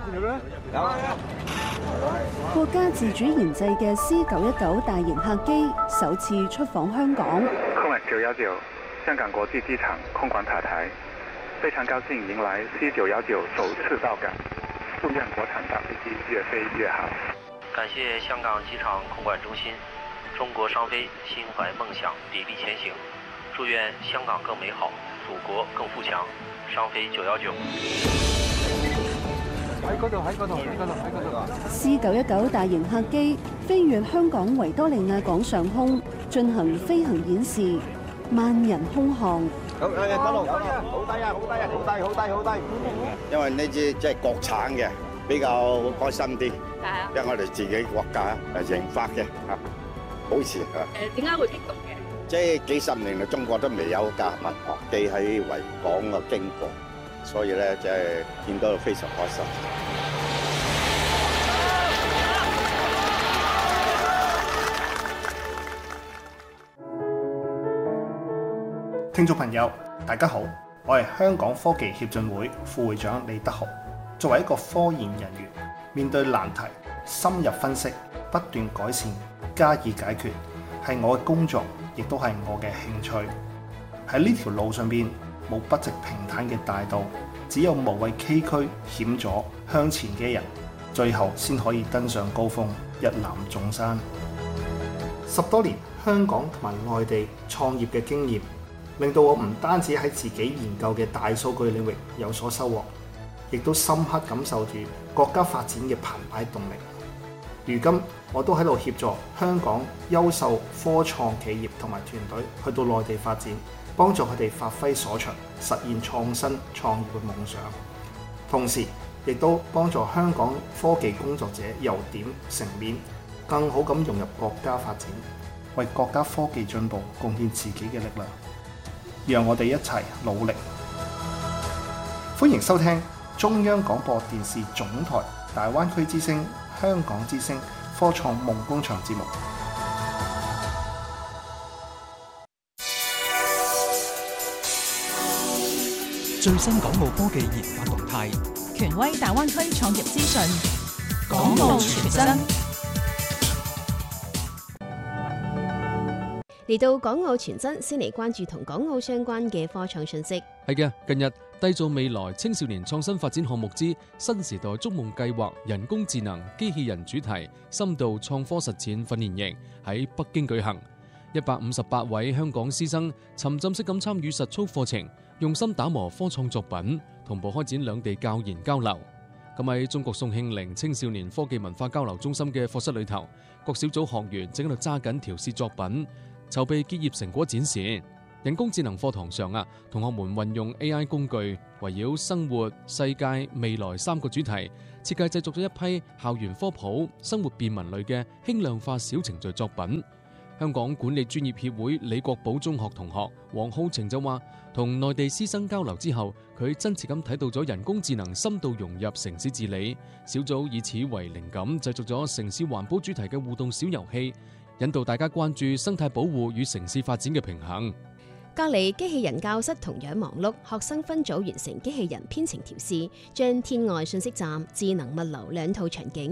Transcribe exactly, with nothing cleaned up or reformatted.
國家自主研製嘅 C 九一九大型客機首次出訪香港。 空運九一九香港國際機場空管塔台，非常高興迎來 C 九一九首次到港，祝願國產大飛機越飛越好。 感謝香港機場空管中心，中國商飛心懷夢想，砥礪前行。祝願香港更美好，祖國更富強。商飛九一九。 喺嗰度，喺嗰度，喺嗰度，喺嗰度。 C 九一九大型客機飛越香港維多利亞港上空，進行飛行演示，萬人空巷。 好，誒，嗰度，好低啊，好低啊，好低，好低，好低。因為呢支即係國產嘅，比較開心啲。 係啊。 因為我哋自己國家誒研發嘅嚇，好似嚇。 誒，點解會激動嘅？ 即係幾十年嚟，中國都未有架民航機喺維港嘅經過，所以咧即係見到非常開心。 聽眾朋友，大家好，我係香港科技協進會副會長李德豪。作為一個科研人員，面對難題，深入分析，不斷改善，加以解決，係我嘅工作，亦都係我嘅興趣。喺呢條路上邊，冇筆直平坦嘅大道，只有無畏崎嶇險阻向前嘅人，最後先可以登上高峰，一覽眾山。十多年香港同埋內地創業嘅經驗，令到我唔單止喺自己研究嘅大數據領域有所收穫，亦都深刻感受住國家發展嘅澎湃動力。如今我都喺度協助香港優秀科創企業同埋團隊去到內地發展，幫助佢哋發揮所長，實現創新創業嘅夢想。同時亦都幫助香港科技工作者由點成面，更好咁融入國家發展，為國家科技進步貢獻自己嘅力量。讓我哋一齊努力。歡迎收聽中央廣播電視總台大灣區之聲、香港之聲科創夢工場節目。 最新港澳科技研發動態， 權威大灣區創業資訊， 港澳全真。 嚟到港澳全真，先嚟關注同港澳相關嘅科創信息。 係嘅，近日締造未來青少年創新發展項目之新時代築夢計劃人工智能機器人主題深度創科實踐訓練營喺北京舉行，一百五十八位香港師生沉浸式咁參與實操課程，用心打磨科創作品，同步開展兩地教研交流。咁喺中國宋慶齡青少年科技文化交流中心嘅課室裏頭，各小組學員正喺度揸緊調試作品，籌備結業成果展示。人工智能課堂上啊，同學們運用 A I 工具，圍繞生活、世界、未來三個主題，設計製作咗一批校園科普、生活便民類嘅輕量化小程序作品。香港管理專業協會李國寶中學同學黃浩晴就話，同內地師生交流之後，佢真切咁睇到咗人工智能深度融入城市治理。小組以此為靈感，製作咗城市環保主題嘅互動小遊戲，引導大家關注生態保護與城市發展嘅平衡。 隔離機器人教室同樣忙碌，學生分組完成機器人編程調試，將天外信息站、智能物流兩套場景